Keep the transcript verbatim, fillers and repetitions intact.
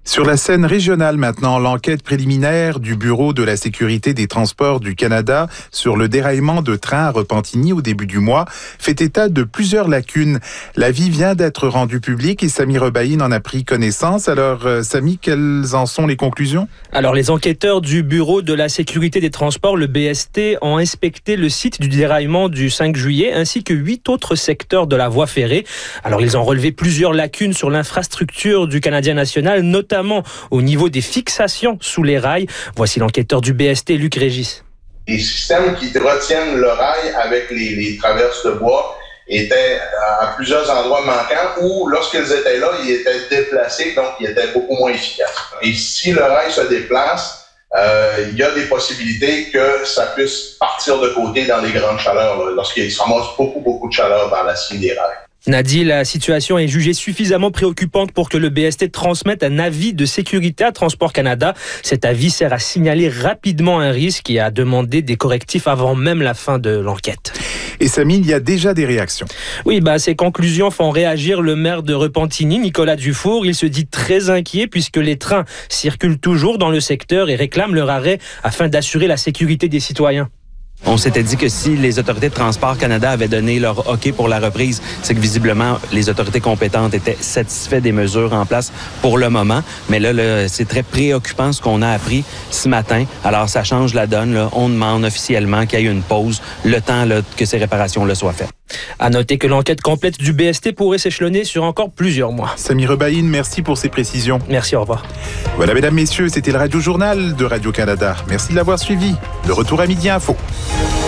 Sur la scène régionale maintenant, l'enquête préliminaire du Bureau de la sécurité des transports du Canada sur le déraillement de train à Repentigny au début du mois fait état de plusieurs lacunes. L'avis vient d'être rendu public et Sami Rebaïn en a pris connaissance. Alors, euh, Sami, quelles en sont les conclusions? Alors, les enquêteurs du Bureau de la sécurité des transports, le B S T, ont inspecté le site du déraillement du cinq juillet ainsi que huit autres secteurs de la voie ferrée. Alors, ils ont relevé plusieurs lacunes sur l'infrastructure du Canadien national, notamment notamment au niveau des fixations sous les rails. Voici l'enquêteur du B S T, Luc Régis. Les systèmes qui retiennent le rail avec les, les traverses de bois étaient à plusieurs endroits manquants ou lorsqu'ils étaient là, ils étaient déplacés, donc ils étaient beaucoup moins efficaces. Et si le rail se déplace, euh, il y a des possibilités que ça puisse partir de côté dans les grandes chaleurs, là, lorsqu'il se ramasse beaucoup, beaucoup de chaleur dans l'acier des rails. Nadi, la situation est jugée suffisamment préoccupante pour que le B S T transmette un avis de sécurité à Transport Canada. Cet avis sert à signaler rapidement un risque et à demander des correctifs avant même la fin de l'enquête. Et Sami, il y a déjà des réactions. Oui, bah, ces conclusions font réagir le maire de Repentigny, Nicolas Dufour. Il se dit très inquiet puisque les trains circulent toujours dans le secteur et réclament leur arrêt afin d'assurer la sécurité des citoyens. On s'était dit que si les autorités de Transport Canada avaient donné leur OK pour la reprise, c'est que visiblement, les autorités compétentes étaient satisfaites des mesures en place pour le moment. Mais là, là c'est très préoccupant ce qu'on a appris ce matin. Alors, ça change la donne. Là. On demande officiellement qu'il y ait une pause, le temps là, que ces réparations-là soient faites. À noter que l'enquête complète du B S T pourrait s'échelonner sur encore plusieurs mois. Sami Rebaïn, merci pour ces précisions. Merci, au revoir. Voilà, mesdames, messieurs, c'était le Radio Journal de Radio-Canada. Merci de l'avoir suivi. De retour à Midi Info.